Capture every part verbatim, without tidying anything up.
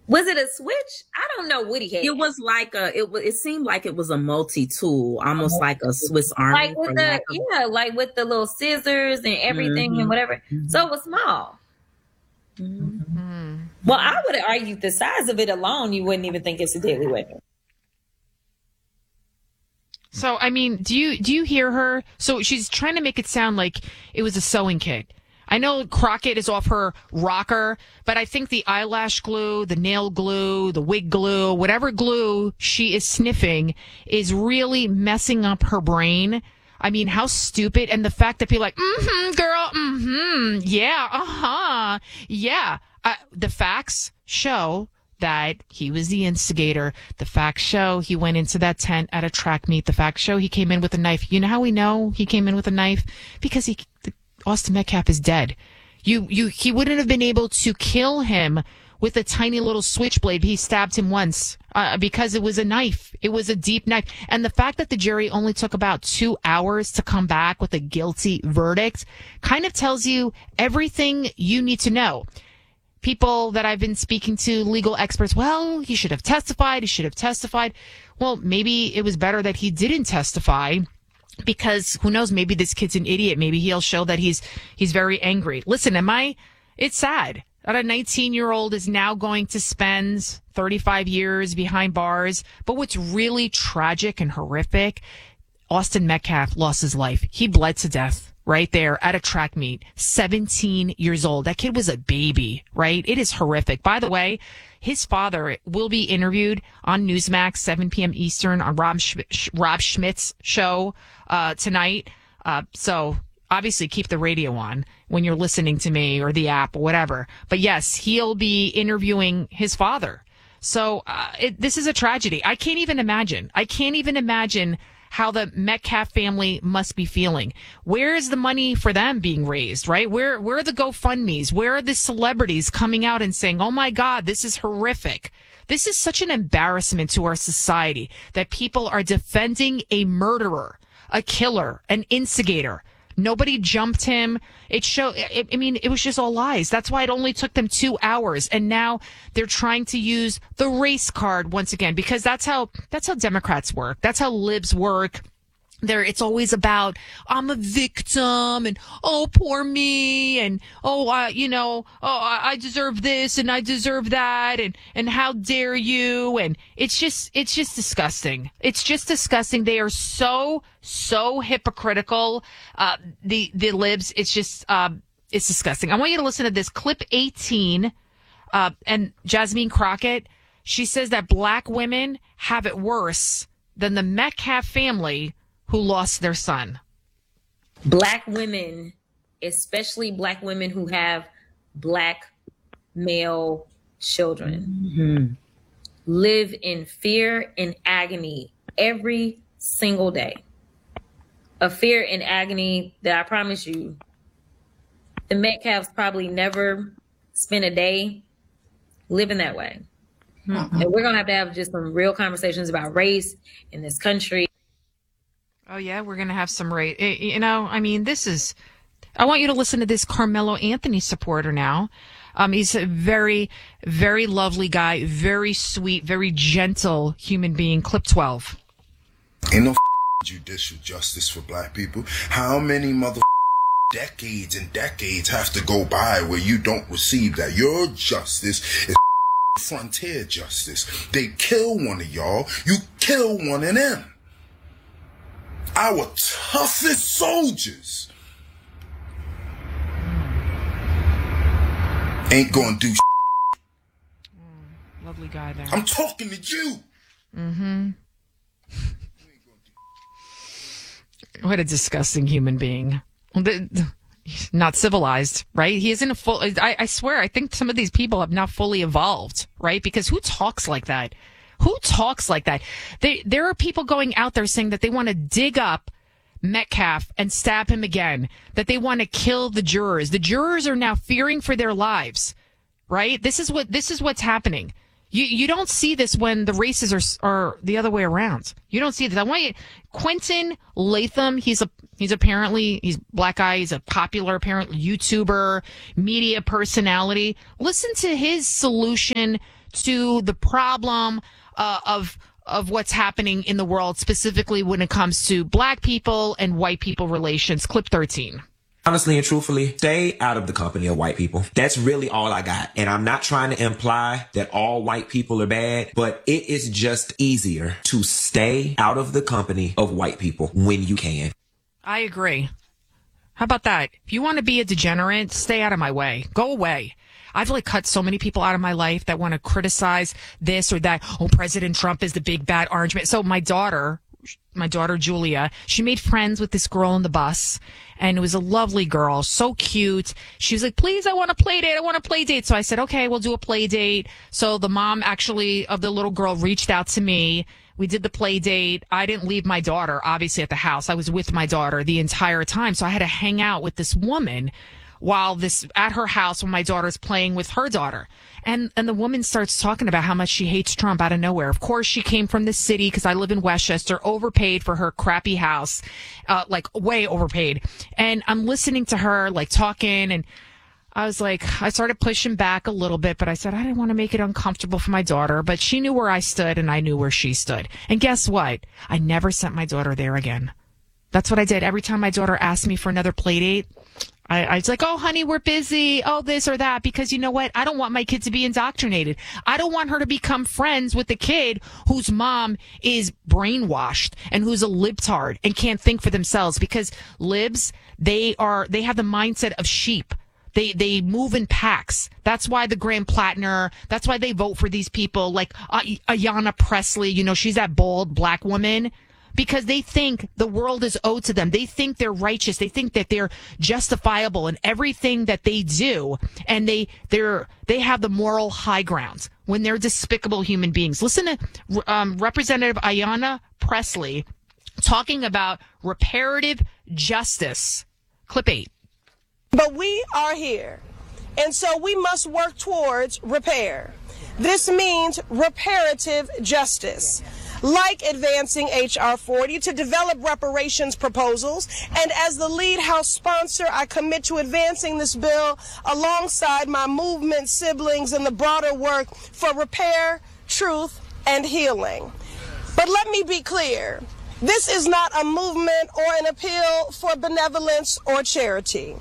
Was it a switch? I don't know what he had. It was like a. It was. It seemed like it was a multi-tool, almost like a Swiss Army. Like with the of- yeah, like with the little scissors and everything mm-hmm. and whatever. Mm-hmm. So it was small. Mm-hmm. Well, I would have argued the size of it alone, you wouldn't even think it's a deadly weapon. So, I mean, do you do you hear her? So she's trying to make it sound like it was a sewing kit. I know Crockett is off her rocker, but I think the eyelash glue, the nail glue, the wig glue, whatever glue she is sniffing is really messing up her brain. I mean, how stupid. And the fact that people are like, mm-hmm, girl, mm-hmm, yeah, uh-huh, yeah. Uh, the facts show that he was the instigator. The facts show he went into that tent at a track meet. The facts show he came in with a knife. You know how we know he came in with a knife? Because he... The, Austin Metcalf is dead. You, you, he wouldn't have been able to kill him with a tiny little switchblade. He stabbed him once uh, because it was a knife. It was a deep knife. And the fact that the jury only took about two hours to come back with a guilty verdict kind of tells you everything you need to know. People that I've been speaking to, legal experts, well, he should have testified. He should have testified. Well, maybe it was better that he didn't testify. Because who knows, maybe this kid's an idiot. Maybe he'll show that he's he's very angry. Listen, am I? It's sad that a nineteen-year-old is now going to spend thirty-five years behind bars. But what's really tragic and horrific, Austin Metcalf lost his life. He bled to death right there at a track meet, seventeen years old. That kid was a baby, right? It is horrific. By the way, his father will be interviewed on Newsmax, seven p.m. Eastern, on Rob, Sch- Rob Schmidt's show uh, tonight. Uh, so obviously keep the radio on when you're listening to me or the app or whatever. But yes, he'll be interviewing his father. So uh, it, this is a tragedy. I can't even imagine. I can't even imagine how the Metcalf family must be feeling. Where is the money for them being raised, right? Where where are the GoFundMes? Where are the celebrities coming out and saying, oh my God, this is horrific. This is such an embarrassment to our society that people are defending a murderer, a killer, an instigator. Nobody jumped him. It showed, I mean, it was just all lies. That's why it only took them two hours. And now they're trying to use the race card once again, because that's how, that's how Democrats work. That's how libs work. There, it's always about, I'm a victim and, oh, poor me. And, oh, I, you know, oh, I deserve this and I deserve that. And, and how dare you? And it's just, it's just disgusting. It's just disgusting. They are so, so hypocritical. Uh, the, the libs, it's just, um, it's disgusting. I want you to listen to this clip eighteen. Uh, and Jasmine Crockett, she says that black women have it worse than the Metcalf family who lost their son. Black women, especially black women who have black male children, mm-hmm. live in fear and agony every single day. A fear and agony that I promise you, the Metcalfs probably never spent a day living that way. Mm-hmm. And we're going to have to have just some real conversations about race in this country. Oh, yeah, we're going to have some rate. You know, I mean, this is, I want you to listen to this Carmelo Anthony supporter now. Um, he's a very, very lovely guy, very sweet, very gentle human being. Clip twelve. Ain't no judicial justice for black people. How many mother decades and decades have to go by where you don't receive that? Your justice is frontier justice. They kill one of y'all, you kill one of them. Our toughest soldiers ain't gonna do shit. Mm, lovely guy there. I'm talking to you. Mm-hmm. What a disgusting human being. Not civilized, right? He isn't a full, I, I swear, I think some of these people have not fully evolved, right? Because who talks like that? Who talks like that? They, there are people going out there saying that they want to dig up Metcalf and stab him again, that they want to kill the jurors. The jurors are now fearing for their lives, right? This is what, this is what's happening. You, you don't see this when the races are, are the other way around. You don't see this. I want you, Quentin Latham, he's a, he's apparently, he's black guy. He's a popular, apparently YouTuber, media personality. Listen to his solution to the problem uh, of of what's happening in the world, specifically when it comes to black people and white people relations. Clip thirteen. Honestly and truthfully, stay out of the company of white people. That's really all I got. And I'm not trying to imply that all white people are bad, but it is just easier to stay out of the company of white people when you can. I agree. How about that? If you want to be a degenerate, stay out of my way. Go away. I've like cut so many people out of my life that want to criticize this or that. Oh, President Trump is the big bad orange man. So my daughter, my daughter Julia, she made friends with this girl on the bus, and it was a lovely girl, so cute. She was like, please, I want a play date. I want a play date. So I said, okay, we'll do a play date. So the mom actually of the little girl reached out to me. We did the play date. I didn't leave my daughter, obviously, at the house. I was with my daughter the entire time. So I had to hang out with this woman while this at her house when my daughter's playing with her daughter. And and the woman starts talking about how much she hates Trump out of nowhere. Of course, she came from the city because I live in Westchester, overpaid for her crappy house, uh, like way overpaid. And I'm listening to her like talking, and I was like, I started pushing back a little bit, but I said I didn't want to make it uncomfortable for my daughter. But she knew where I stood, and I knew where she stood. And guess what? I never sent my daughter there again. That's what I did. Every time my daughter asked me for another play date, I, I was like, oh, honey, we're busy. Oh, this or that. Because you know what? I don't want my kid to be indoctrinated. I don't want her to become friends with the kid whose mom is brainwashed and who's a libtard and can't think for themselves. Because libs, they are, they have the mindset of sheep. They they move in packs. That's why the Graham Plattner, that's why they vote for these people like uh, Ayanna Pressley. You know, she's that bald black woman. Because they think the world is owed to them. They think they're righteous. They think that they're justifiable in everything that they do. And they they're they have the moral high ground when they're despicable human beings. Listen to um, Representative Ayanna Pressley talking about reparative justice. Clip eight. But we are here, and so we must work towards repair. This means reparative justice, like advancing H R forty to develop reparations proposals. And as the lead House sponsor, I commit to advancing this bill alongside my movement siblings in the broader work for repair, truth, and healing. But let me be clear. This is not a movement or an appeal for benevolence or charity.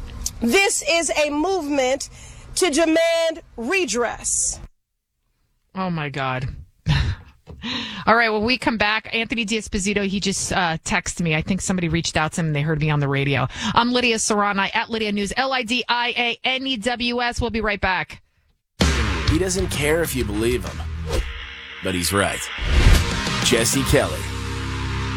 This is a movement to demand redress. Oh, my God. All right, when we come back, Anthony D'Esposito, he just uh, texted me. I think somebody reached out to him and they heard me on the radio. I'm Lydia Serrani at Lydia News, L I D I A N E W S. We'll be right back. He doesn't care if you believe him, but he's right. Jesse Kelly.